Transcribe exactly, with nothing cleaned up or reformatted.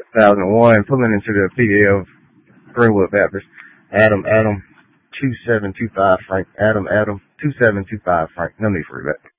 thousand one, pulling into the P D of Greenwood Baptist. Adam, Adam, two seven two five Frank. Adam, Adam, two seven two five Frank. No need for that.